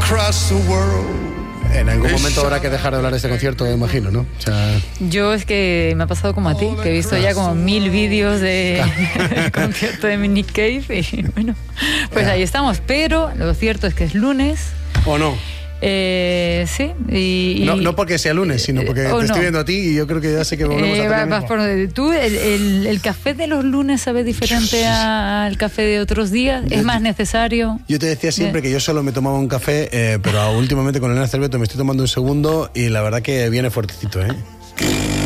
across the world. En algún momento habrá que dejar de hablar de este concierto, imagino, ¿no? O sea... Yo es que me ha pasado como a ti, que he visto ya como 1000 vídeos del concierto de Nick Cave y bueno, pues ahí estamos. Pero lo cierto es que es lunes. ¿O no? Sí. No porque sea lunes, sino porque te estoy viendo a ti y yo creo que ya sé que volvemos a tener ¿Tú, el café de los lunes sabe diferente al café de otros días? ¿Es más necesario? Yo te decía siempre que yo solo me tomaba un café, pero últimamente con Elena Cerveto me estoy tomando un segundo y la verdad que viene fuertecito, ¿eh?